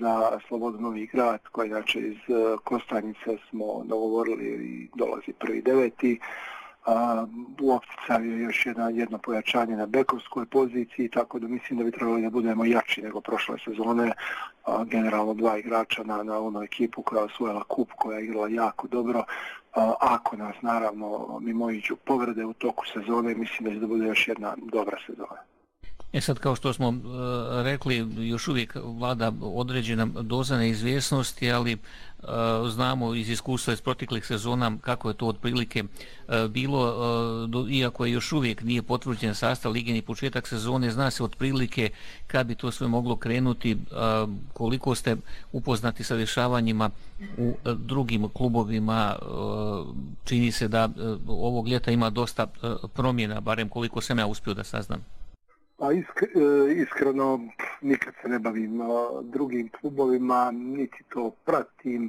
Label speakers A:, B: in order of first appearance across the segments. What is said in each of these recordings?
A: za Slobodu Novi Grad, koja inače iz Kostajnice smo dogovorili i dolazi 1.9. U opticaju je još jedno pojačanje na bekovskoj poziciji, tako da mislim da bi trebali da budemo jači nego prošle sezone. Generalno 2 igrača na onu ekipu koja je osvojila kup, koja je igrala jako dobro. Ako nas naravno mimoiđu povrede u toku sezone, mislim da će da bude još jedna dobra sezona.
B: Sad, kao što smo rekli, još uvijek vlada određena doza neizvjesnosti, ali znamo iz iskustva iz proteklih sezona kako je to otprilike bilo, iako je još uvijek nije potvrđen sastav lige ni početak sezone, zna se otprilike kad bi to sve moglo krenuti, koliko ste upoznati sa dešavanjima u drugim klubovima. Čini se da ovog ljeta ima dosta promjena, barem koliko sam ja uspio da saznam.
A: Iskreno, nikad se ne bavim drugim klubovima, niti to pratim,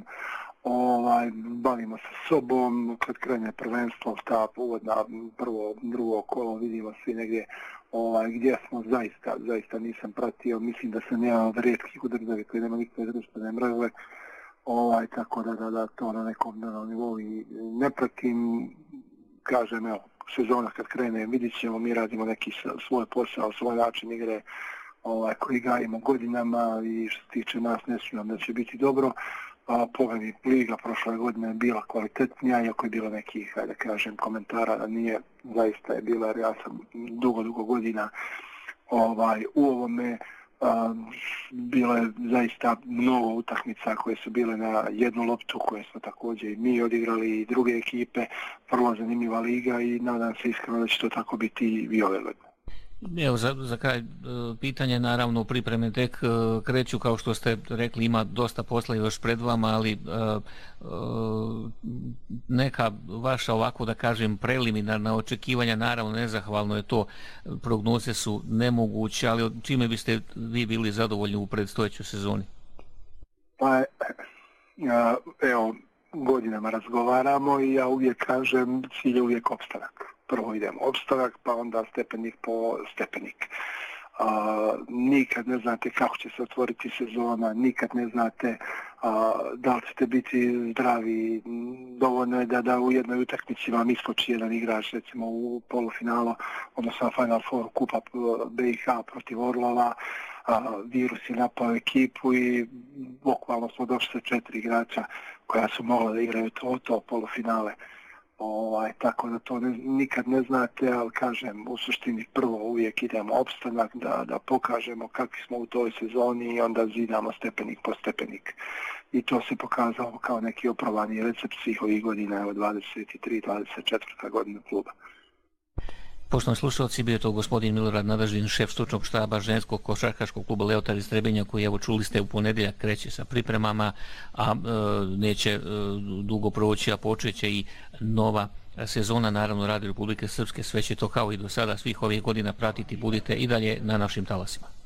A: bavimo se sobom, kad krene prvenstvo, ta uvodna prvo, drugo kolo, vidimo svi negdje gdje smo, zaista nisam pratio, mislim da sam jedan od rijetkih u državi koji nema nikakve društvene mreže, tako da to na nekom nivou ne pratim, kažem, evo, sezona kad krene, vidit ćemo, mi radimo neki svoj posao, svoj način igre koji gajimo godinama i što se tiče nas ne sumnjam da će biti dobro. Pogledaj, liga prošle godine je bila kvalitetnija, iako je bilo nekih, da kažem, komentara da nije, zaista je bila, jer ja sam dugo godina u ovome. Bilo je zaista mnogo utakmica koje su bile na jednu loptu, koje smo također i mi odigrali i druge ekipe, vrlo zanimljiva liga i nadam se iskreno da će to tako biti i ove godine.
B: Evo, za kraj pitanje, naravno pripreme tek kreću, kao što ste rekli, ima dosta posla još pred vama, ali neka vaša, ovako da kažem, preliminarna očekivanja, naravno nezahvalno je to, prognoze su nemoguće, ali čime biste vi bili zadovoljni u predstojećoj sezoni?
A: Pa evo, godinama razgovaramo i ja uvijek kažem, cilj je uvijek opstanak. Prvo idemo opstanak, pa onda stepenik po stepenik. Nikad ne znate kako će se otvoriti sezona, nikad ne znate da li ćete biti zdravi. Dovoljno je da u jednoj utakmici vam iskoči jedan igrač, recimo u polufinalu, odnosno Final Four Kupa BiH protiv Orlova, virus je napao ekipu i bukvalno smo došli sa 4 igrača koja su mogla da igraju to polufinale. Tako da to nikad ne znate, ali kažem, u suštini prvo uvijek idemo opstanak, da pokažemo kakvi smo u toj sezoni i onda zidamo stepenik po stepenik. I to se pokazalo kao neki opravani recept svih ovih godina, evo 23-24 godina kluba.
B: Poštovani slušalci, bio je to gospodin Milorad Nadeždin, šef stručnog štaba ženskog košarkaškog kluba Leotar iz Trebinja, koji, evo, čuli ste, u ponedjeljak kreće sa pripremama, a neće dugo proći, a počeće i nova sezona, naravno Radio Republike Srpske. Sve će to kao i do sada svih ovih godina pratiti, budite i dalje na našim talasima.